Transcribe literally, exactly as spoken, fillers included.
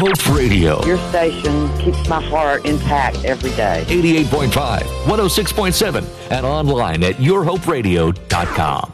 Hope Radio. Your station keeps my heart intact every day. eighty-eight point five, one oh six point seven, and online at your hope radio dot com.